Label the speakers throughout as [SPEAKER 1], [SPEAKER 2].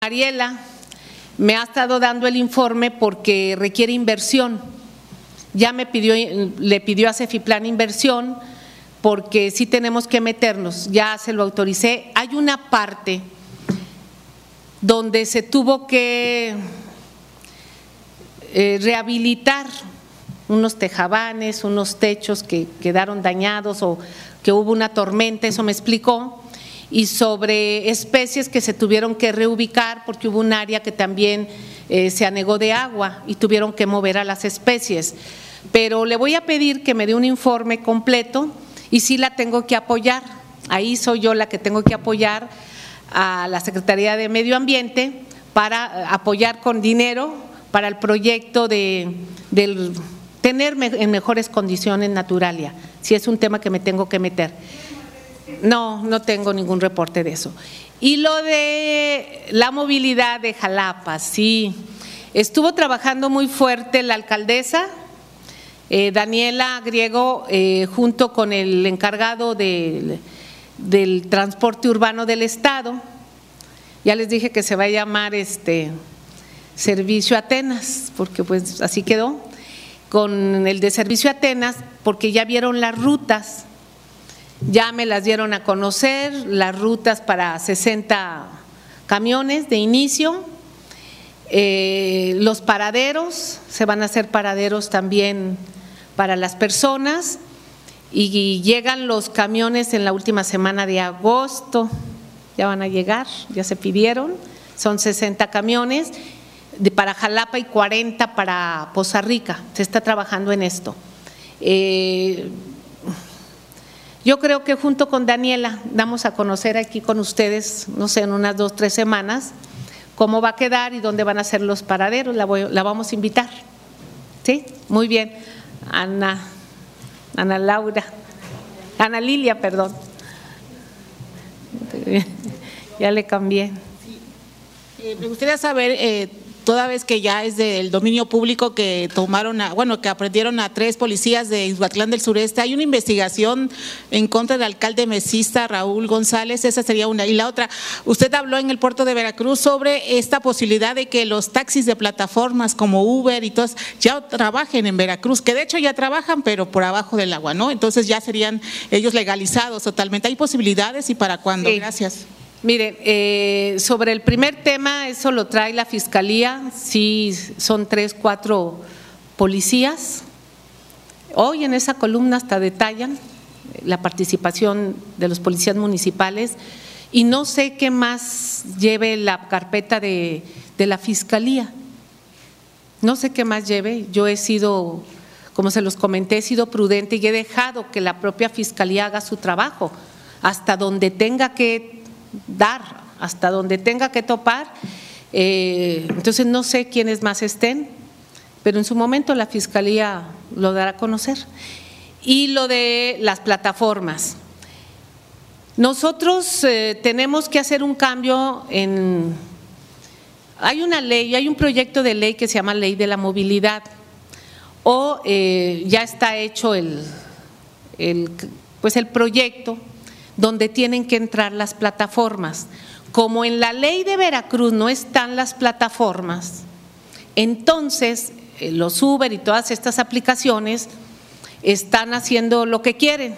[SPEAKER 1] Mariela me ha estado dando el informe porque requiere inversión. Ya le pidió a Cefiplan inversión porque sí tenemos que meternos, ya se lo autoricé. Hay una parte donde se tuvo que rehabilitar unos tejabanes, unos techos que quedaron dañados o que hubo una tormenta, eso me explicó, y sobre especies que se tuvieron que reubicar porque hubo un área que también se anegó de agua y tuvieron que mover a las especies. Pero le voy a pedir que me dé un informe completo y sí la tengo que apoyar, ahí soy yo la que tengo que apoyar a la Secretaría de Medio Ambiente para apoyar con dinero para el proyecto del tener en mejores condiciones Naturalia, si es un tema que me tengo que meter. No, no tengo ningún reporte de eso. Y lo de la movilidad de Jalapa, sí, estuvo trabajando muy fuerte la alcaldesa, Daniela Griego, junto con el encargado del transporte urbano del estado. Ya les dije que se va a llamar Servicio Atenas, porque pues así quedó, con el de Servicio Atenas, porque ya vieron las rutas. Ya me las dieron a conocer, las rutas para 60 camiones de inicio, los paraderos, se van a hacer paraderos también para las personas y llegan los camiones en la última semana de agosto, ya van a llegar, ya se pidieron, son 60 camiones para Jalapa y 40 para Poza Rica, se está trabajando en esto. Yo creo que junto con Daniela damos a conocer aquí con ustedes, no sé, en unas 2 o 3 semanas, cómo va a quedar y dónde van a ser los paraderos, la vamos a invitar. ¿Sí? Muy bien. Ana Lilia, perdón. Ya le cambié.
[SPEAKER 2] Me gustaría saber, toda vez que ya es del dominio público que que aprendieron a 3 policías de Ixhuatlán del Sureste, hay una investigación en contra del alcalde mesista Raúl González, esa sería una. Y la otra, usted habló en el puerto de Veracruz sobre esta posibilidad de que los taxis de plataformas como Uber y todos ya trabajen en Veracruz, que de hecho ya trabajan, pero por abajo del agua, ¿no? Entonces ya serían ellos legalizados totalmente. ¿Hay posibilidades y para cuándo? Sí. Gracias.
[SPEAKER 1] Miren, sobre el primer tema, eso lo trae la Fiscalía, sí son 3 o 4 policías. Hoy en esa columna hasta detallan la participación de los policías municipales y no sé qué más lleve la carpeta de la Fiscalía. No sé qué más lleve, yo he sido, como se los comenté, he sido prudente y he dejado que la propia Fiscalía haga su trabajo hasta donde tenga que dar, hasta donde tenga que topar. Entonces no sé quiénes más estén, pero en su momento la Fiscalía lo dará a conocer. Y lo de las plataformas, nosotros tenemos que hacer un cambio hay una ley, hay un proyecto de ley que se llama Ley de la Movilidad, ya está hecho el proyecto donde tienen que entrar las plataformas. Como en la ley de Veracruz no están las plataformas, entonces los Uber y todas estas aplicaciones están haciendo lo que quieren.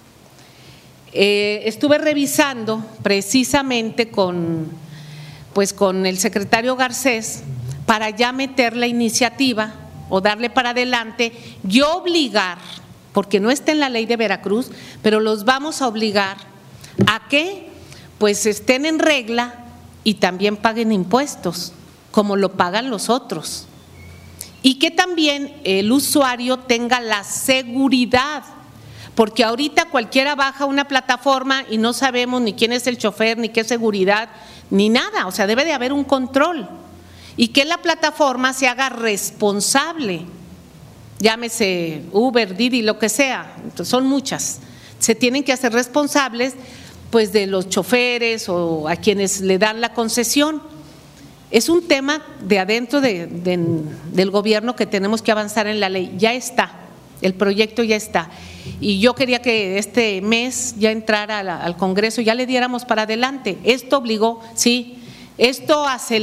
[SPEAKER 1] Estuve revisando precisamente con el secretario Garcés para ya meter la iniciativa o darle para adelante y obligar, porque no está en la ley de Veracruz, pero los vamos a obligar a que pues estén en regla y también paguen impuestos, como lo pagan los otros. Y que también el usuario tenga la seguridad, porque ahorita cualquiera baja una plataforma y no sabemos ni quién es el chofer, ni qué seguridad, ni nada, o sea, debe de haber un control y que la plataforma se haga responsable. Llámese Uber, Didi, lo que sea, entonces son muchas, se tienen que hacer responsables pues de los choferes o a quienes le dan la concesión. Es un tema de adentro del gobierno que tenemos que avanzar en la ley, ya está, el proyecto ya está y yo quería que este mes ya entrara al Congreso, ya le diéramos para adelante. Esto obligó, sí, Esto acelera